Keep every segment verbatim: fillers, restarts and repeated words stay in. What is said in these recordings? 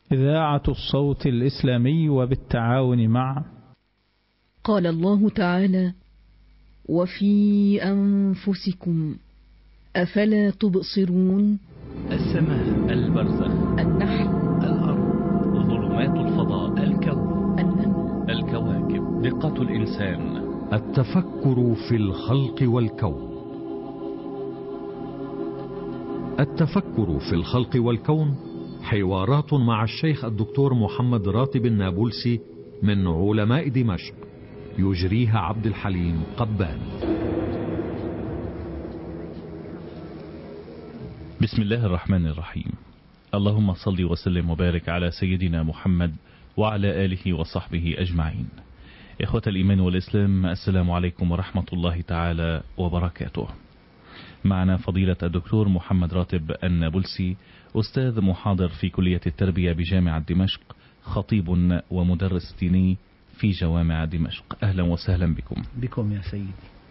إذاعة الصوت الإسلامي وبالتعاون مع قال الله تعالى: وفي أنفسكم أفلا تبصرون. السماء، البرزخ، النحل، الأرض، ظلمات الفضاء، الكون، النمل، الكواكب، دقة الإنسان، التفكر في الخلق والكون. التفكر في الخلق والكون حوارات مع الشيخ الدكتور محمد راتب النابلسي من علماء دمشق، يجريها عبد الحليم قبان. بسم الله الرحمن الرحيم. اللهم صل وسلم وبارك على سيدنا محمد وعلى آله وصحبه أجمعين. إخوة الإيمان والإسلام، السلام عليكم ورحمة الله تعالى وبركاته. معنا فضيلة الدكتور محمد راتب النابلسي، أستاذ محاضر في كلية التربية بجامعة دمشق، خطيب ومدرس ديني في جوامع دمشق. أهلا وسهلا بكم. بكم يا سيدي.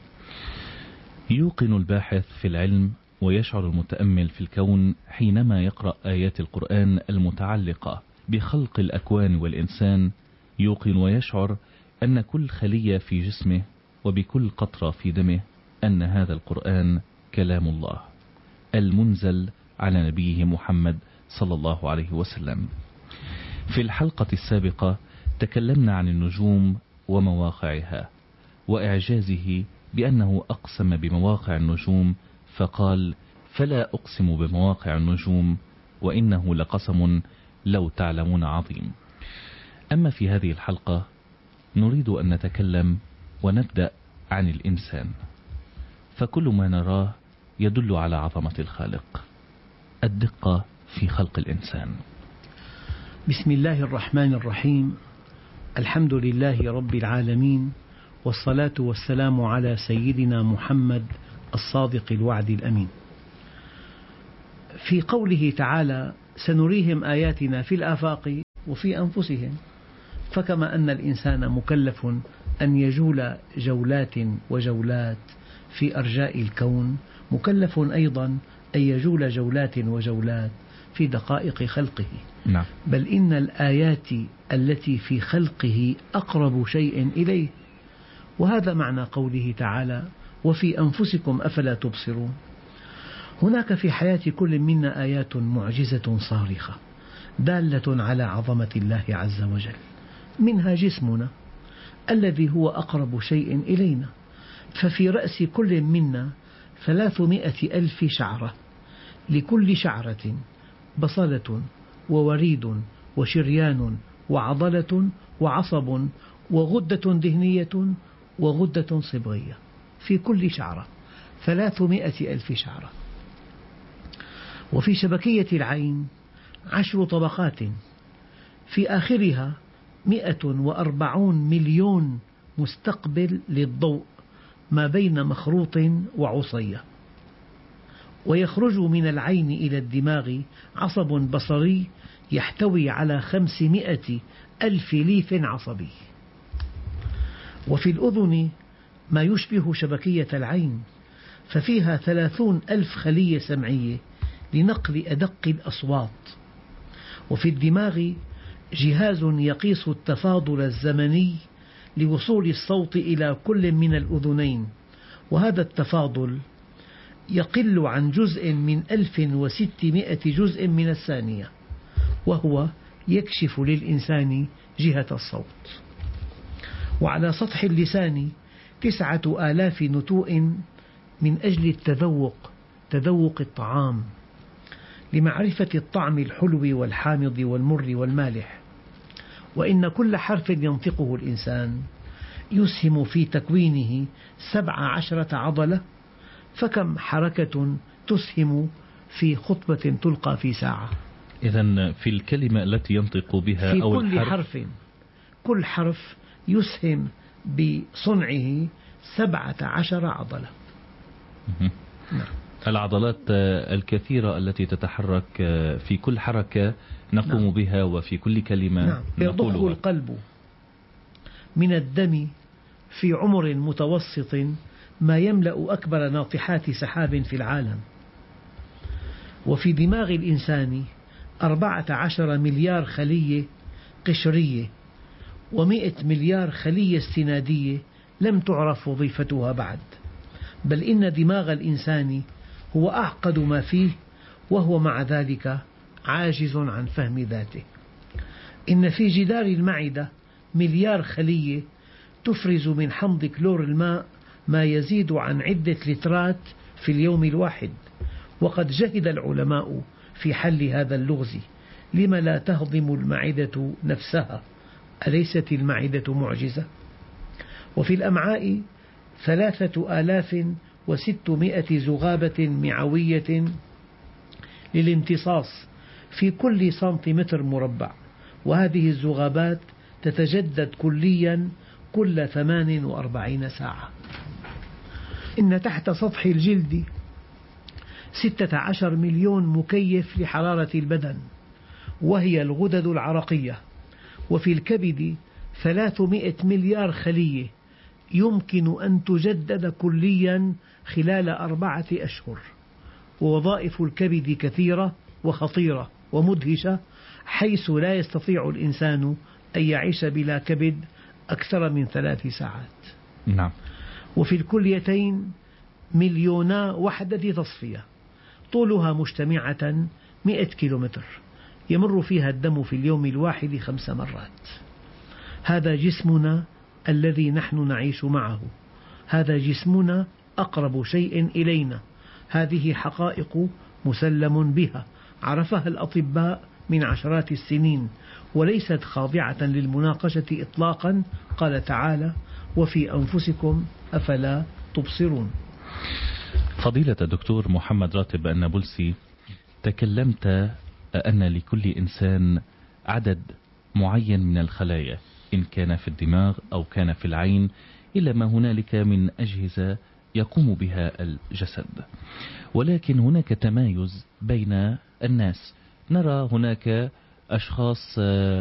يوقن الباحث في العلم ويشعر المتأمل في الكون حينما يقرأ آيات القرآن المتعلقة بخلق الأكوان والإنسان، يوقن ويشعر أن كل خلية في جسمه وبكل قطرة في دمه أن هذا القرآن كلام الله المنزل على نبيه محمد صلى الله عليه وسلم. في الحلقة السابقة تكلمنا عن النجوم ومواقعها وإعجازه بأنه أقسم بمواقع النجوم فقال: فلا أقسم بمواقع النجوم وإنه لقسم لو تعلمون عظيم. أما في هذه الحلقة نريد أن نتكلم ونبدأ عن الإنسان، فكل ما نراه يدل على عظمة الخالق. الدقة في خلق الإنسان. بسم الله الرحمن الرحيم. الحمد لله رب العالمين، والصلاة والسلام على سيدنا محمد الصادق الوعد الأمين. في قوله تعالى: سنريهم آياتنا في الآفاق وفي أنفسهم، فكما أن الإنسان مكلف أن يجول جولات وجولات في أرجاء الكون، مكلف أيضا أن يجول جولات وجولات في دقائق خلقه. نعم. بل إن الآيات التي في خلقه أقرب شيء إليه، وهذا معنى قوله تعالى: وفي أنفسكم أفلا تبصرون. هناك في حياة كل منا آيات معجزة صارخة دالة على عظمة الله عز وجل، منها جسمنا الذي هو أقرب شيء إلينا، ففي رأس كل منا ثلاثمائة ألف شعرة، لكل شعرة بصلة ووريد وشريان وعضلة وعصب وغدة دهنية وغدة صبغية، في كل شعرة ثلاثمائة ألف شعرة. وفي شبكية العين عشر طبقات، في آخرها مئة وأربعون مليون مستقبل للضوء ما بين مخروط وعصية. ويخرج من العين إلى الدماغ عصب بصري يحتوي على خمسمائة ألف ليف عصبي. وفي الأذن ما يشبه شبكية العين، ففيها ثلاثون ألف خلية سمعية لنقل أدق الأصوات. وفي الدماغ جهاز يقيس التفاضل الزمني لوصول الصوت إلى كل من الأذنين، وهذا التفاضل يقل عن جزء من ألف وستمائة جزء من الثانية، وهو يكشف للإنسان جهة الصوت. وعلى سطح اللسان تسعة آلاف نتوء من أجل التذوق، تذوق الطعام، لمعرفة الطعم الحلو والحامض والمر والمالح. وإن كل حرف ينطقه الإنسان يسهم في تكوينه سبع عشرة عضلة، فكم حركة تسهم في خطبة تلقى في ساعة. إذن في الكلمة التي ينطق بها في أو كل الحرف حرف كل حرف يسهم بصنعه سبعة عشر عضلة. نعم. العضلات الكثيرة التي تتحرك في كل حركة نقوم نعم. بها، وفي كل كلمة نعم. يضخ القلب من الدم في عمر متوسط ما يملأ أكبر ناطحات سحاب في العالم. وفي دماغ الإنسان أربعة عشر مليار خلية قشرية ومئة مليار خلية استنادية لم تعرف وظيفتها بعد، بل إن دماغ الإنسان هو أعقد ما فيه، وهو مع ذلك عاجز عن فهم ذاته. إن في جدار المعدة مليار خلية تفرز من حمض كلور الماء ما يزيد عن عدة لترات في اليوم الواحد، وقد جهد العلماء في حل هذا اللغز. لم لا تهضم المعدة نفسها؟ أليست المعدة معجزة؟ وفي الأمعاء ثلاثة آلاف وستمائة زغابة معوية للامتصاص في كل سنتيمتر مربع، وهذه الزغابات تتجدد كليا كل ثمان وأربعين ساعة. إن تحت سطح الجلد ستة عشر مليون مكيف لحرارة البدن وهي الغدد العرقية، وفي الكبد ثلاثمائة مليار خلية يمكن أن تجدد كليا خلال أربعة أشهر. ووظائف الكبد كثيرة وخطيرة ومدهشة، حيث لا يستطيع الإنسان أن يعيش بلا كبد أكثر من ثلاث ساعات. نعم. وفي الكليتين مليونا وحدة تصفية طولها مجتمعة مئة كيلومتر، يمر فيها الدم في اليوم الواحد خمس مرات. هذا جسمنا الذي نحن نعيش معه، هذا جسمنا أقرب شيء إلينا. هذه حقائق مسلم بها عرفها الأطباء من عشرات السنين، وليست خاضعة للمناقشة إطلاقا. قال تعالى: وفي أنفسكم أفلا تبصرون. فضيلة الدكتور محمد راتب النابلسي، تكلمت أن لكل إنسان عدد معين من الخلايا، إن كان في الدماغ أو كان في العين، إلى ما هنالك من أجهزة يقوم بها الجسد. ولكن هناك تمايز بين الناس، نرى هناك أشخاص